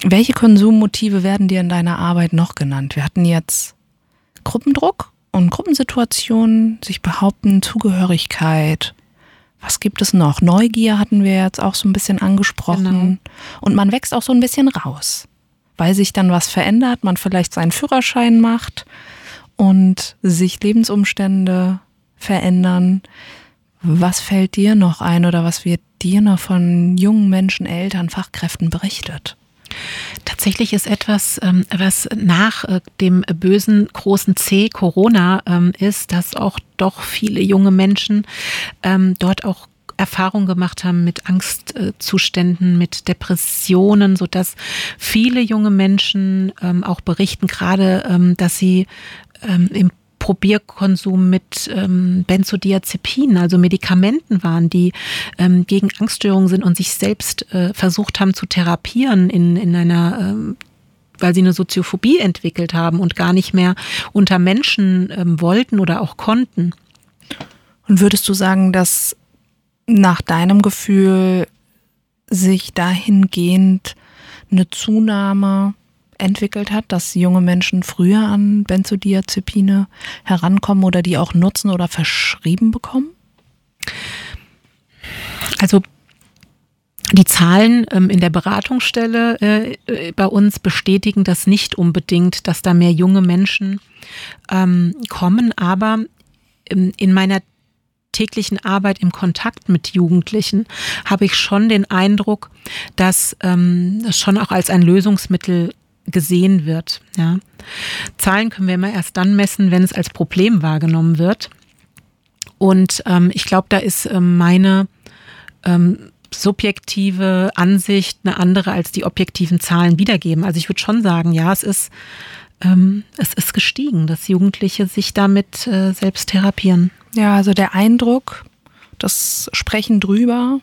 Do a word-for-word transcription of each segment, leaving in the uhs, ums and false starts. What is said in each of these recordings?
Welche Konsummotive werden dir in deiner Arbeit noch genannt? Wir hatten jetzt Gruppendruck und Gruppensituationen, sich behaupten, Zugehörigkeit. Was gibt es noch? Neugier hatten wir jetzt auch so ein bisschen angesprochen. Genau. Und man wächst auch so ein bisschen raus, weil sich dann was verändert, man vielleicht seinen Führerschein macht und sich Lebensumstände verändern. Was fällt dir noch ein oder was wird dir noch von jungen Menschen, Eltern, Fachkräften berichtet? Tatsächlich ist etwas, was nach dem bösen großen C, Corona, ist, dass auch doch viele junge Menschen dort auch Erfahrung gemacht haben mit Angstzuständen, mit Depressionen, sodass viele junge Menschen auch berichten, gerade, dass sie im Probierkonsum mit ähm, Benzodiazepinen, also Medikamenten waren, die ähm, gegen Angststörungen sind und sich selbst äh, versucht haben zu therapieren in, in einer, ähm, weil sie eine Soziophobie entwickelt haben und gar nicht mehr unter Menschen ähm, wollten oder auch konnten. Und würdest du sagen, dass nach deinem Gefühl sich dahingehend eine Zunahme entwickelt hat, dass junge Menschen früher an Benzodiazepine herankommen oder die auch nutzen oder verschrieben bekommen? Also die Zahlen ähm, in der Beratungsstelle äh, bei uns bestätigen das nicht unbedingt, dass da mehr junge Menschen ähm, kommen, aber ähm, in meiner täglichen Arbeit im Kontakt mit Jugendlichen habe ich schon den Eindruck, dass ähm, das schon auch als ein Lösungsmittel gesehen wird. Ja. Zahlen können wir immer erst dann messen, wenn es als Problem wahrgenommen wird. Und ähm, ich glaube, da ist ähm, meine ähm, subjektive Ansicht eine andere, als die objektiven Zahlen wiedergeben. Also ich würde schon sagen, ja, es ist, ähm, es ist gestiegen, dass Jugendliche sich damit äh, selbst therapieren. Ja, also der Eindruck, das Sprechen drüber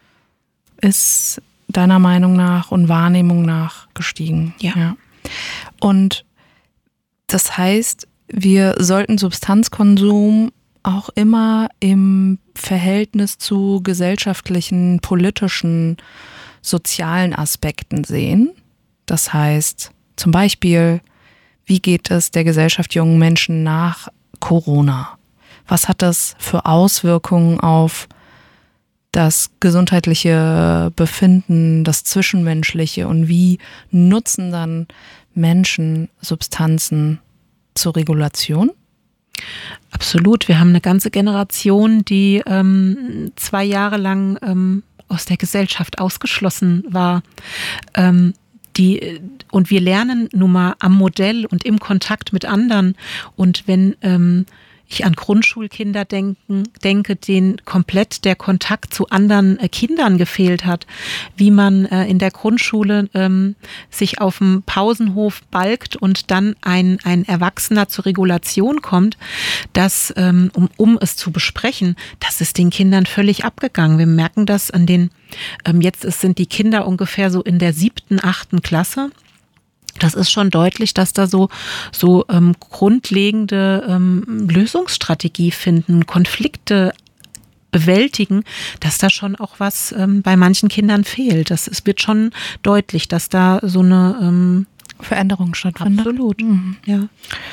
ist deiner Meinung nach und Wahrnehmung nach gestiegen. Ja. ja. Und das heißt, wir sollten Substanzkonsum auch immer im Verhältnis zu gesellschaftlichen, politischen, sozialen Aspekten sehen. Das heißt, zum Beispiel, wie geht es der Gesellschaft jungen Menschen nach Corona? Was hat das für Auswirkungen auf das gesundheitliche Befinden, das Zwischenmenschliche und wie nutzen dann Menschen Substanzen zur Regulation? Absolut. Wir haben eine ganze Generation, die ähm, zwei Jahre lang ähm, aus der Gesellschaft ausgeschlossen war. Ähm, die, und wir lernen nun mal am Modell und im Kontakt mit anderen. Und wenn ähm, ich an Grundschulkinder denken, denke, denen komplett der Kontakt zu anderen äh, Kindern gefehlt hat, wie man äh, in der Grundschule ähm, sich auf dem Pausenhof balgt und dann ein, ein Erwachsener zur Regulation kommt, das, ähm, um, um es zu besprechen, das ist den Kindern völlig abgegangen. Wir merken das an den, ähm, jetzt ist, sind die Kinder ungefähr so in der siebten, achten Klasse. Das ist schon deutlich, dass da so so ähm, grundlegende ähm, Lösungsstrategie finden, Konflikte bewältigen, dass da schon auch was ähm, bei manchen Kindern fehlt. Das es wird schon deutlich, dass da so eine ähm, Veränderung stattfindet. Absolut, mhm. ja.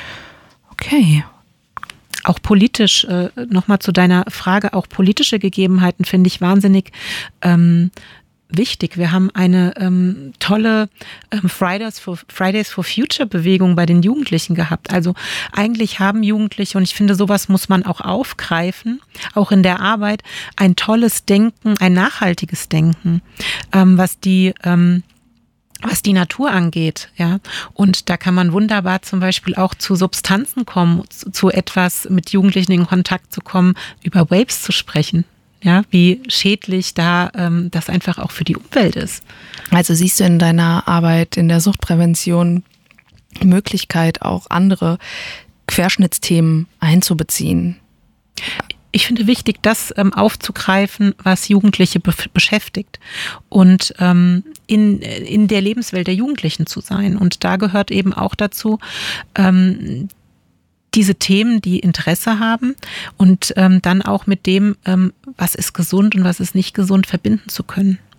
Okay. Auch politisch, äh, nochmal zu deiner Frage, auch politische Gegebenheiten finde ich wahnsinnig ähm, wichtig. Wir haben eine ähm, tolle ähm, Fridays for, Fridays for Future Bewegung bei den Jugendlichen gehabt. Also eigentlich haben Jugendliche, und ich finde, sowas muss man auch aufgreifen, auch in der Arbeit, ein tolles Denken, ein nachhaltiges Denken, ähm, was die ähm, was die Natur angeht, ja. Und da kann man wunderbar zum Beispiel auch zu Substanzen kommen, zu, zu etwas mit Jugendlichen in Kontakt zu kommen, über Vapes zu sprechen. Ja, wie schädlich da ähm, das einfach auch für die Umwelt ist. Also siehst du in deiner Arbeit in der Suchtprävention die Möglichkeit, auch andere Querschnittsthemen einzubeziehen? Ich finde wichtig, das ähm, aufzugreifen, was Jugendliche be- beschäftigt und ähm, in, in der Lebenswelt der Jugendlichen zu sein. Und da gehört eben auch dazu, ähm, diese Themen, die Interesse haben und ähm, dann auch mit dem, ähm, was ist gesund und was ist nicht gesund, verbinden zu können.